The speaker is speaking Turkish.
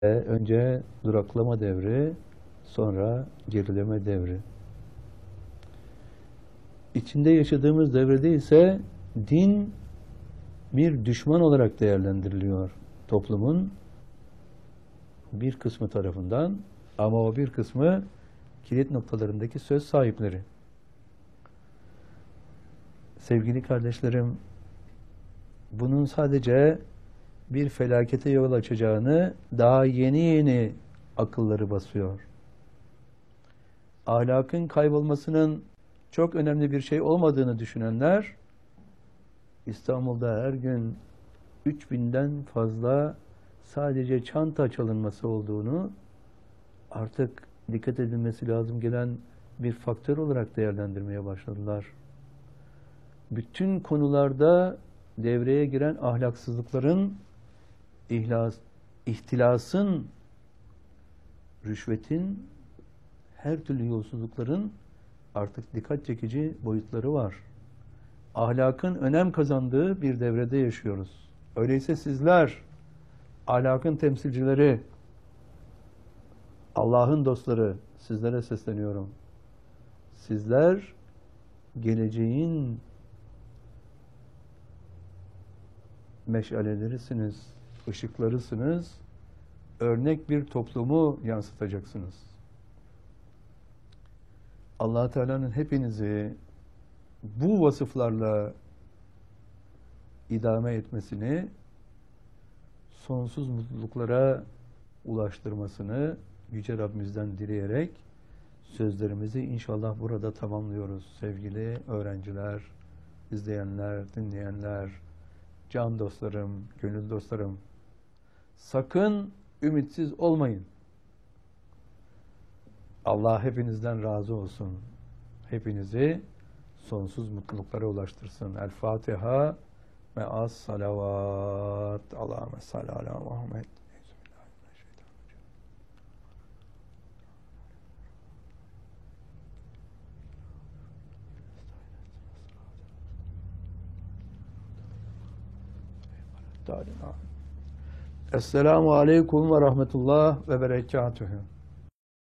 Önce duraklama devri, sonra gerileme devri. İçinde yaşadığımız devrede ise din bir düşman olarak değerlendiriliyor toplumun bir kısmı tarafından, ama o bir kısmı kilit noktalarındaki söz sahipleri. Sevgili kardeşlerim, bunun sadece bir felakete yol açacağını daha yeni yeni akılları basıyor. Ahlakın kaybolmasının çok önemli bir şey olmadığını düşünenler, İstanbul'da her gün 3000'den fazla sadece çanta çalınması olduğunu artık dikkat edilmesi lazım gelen bir faktör olarak değerlendirmeye başladılar. Bütün konularda devreye giren ahlaksızlıkların, ihtilasın, rüşvetin, her türlü yolsuzlukların artık dikkat çekici boyutları var. Ahlakın önem kazandığı bir devrede yaşıyoruz. Öyleyse sizler, ahlakın temsilcileri, Allah'ın dostları, sizlere sesleniyorum. Sizler geleceğin meşalelerisiniz, ışıklarısınız, örnek bir toplumu yansıtacaksınız. Allah Teala'nın hepinizi bu vasıflarla idame etmesini, sonsuz mutluluklara ulaştırmasını Yüce Rabbimizden dileyerek sözlerimizi inşallah burada tamamlıyoruz. Sevgili öğrenciler, izleyenler, dinleyenler, can dostlarım, gönül dostlarım, sakın ümitsiz olmayın. Allah hepinizden razı olsun. Hepinizi sonsuz mutluluklara ulaştırsın. El Fatiha me'as salavat. Allahümme salli ala Muhammed. Esselamu aleyküm ve rahmetullah ve berekatuhu.